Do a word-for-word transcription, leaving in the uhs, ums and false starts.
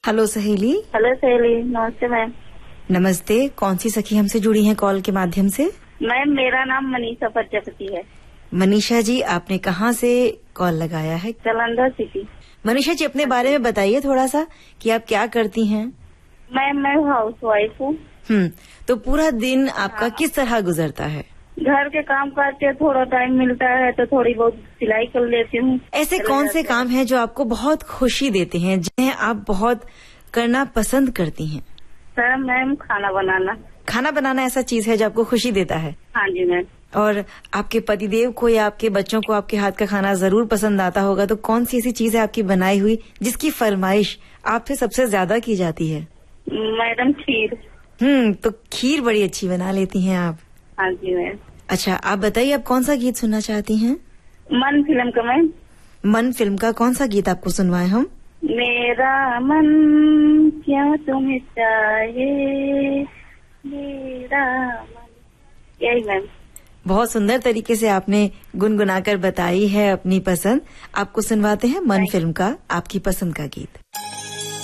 Hello सहेली। Hello सहेली, नमस्ते मैम। नमस्ते, कौन सी सखी हमसे जुड़ी हैं कॉल के माध्यम से? मैम मेरा नाम मनीषा प्रजापति है। मनीषा जी, आपने कहाँ से कॉल लगाया है? जालंधर सिटी। मनीषा जी, अपने बारे में बताइए थोड़ा सा कि आप क्या करती हैं? मैम मैं हाउस वाइफ हूँ। हम्म तो पूरा दिन आपका हाँ। किस तरह गुजरता है? घर के काम करते, थोड़ा टाइम मिलता है तो थोड़ी बहुत सिलाई कर लेती हूँ। ऐसे कौन से काम हैं जो आपको बहुत खुशी देते हैं, जिन्हें आप बहुत करना पसंद करती हैं? सर मैम खाना बनाना। खाना बनाना ऐसा चीज है जो आपको खुशी देता है? हाँ जी मैम। और आपके पतिदेव को या आपके बच्चों को आपके हाथ का खाना जरूर पसंद आता होगा, तो कौन सी ऐसी चीज है आपकी बनाई हुई जिसकी फरमाइश आपसे सबसे ज्यादा की जाती है? मैडम खीर। हम्म तो खीर बड़ी अच्छी बना लेती हैं आप? हाँ जी मैम। अच्छा, आप बताइए आप कौन सा गीत सुनना चाहती हैं? मन फिल्म का मैम। मन फिल्म का कौन सा गीत आपको सुनवाएं हम? मेरा मन क्या तुम्हें चाहे, मेरा मन। यही मैम। बहुत सुंदर तरीके से आपने गुनगुनाकर बताई है अपनी पसंद। आपको सुनवाते हैं मन फिल्म का आपकी पसंद का गीत।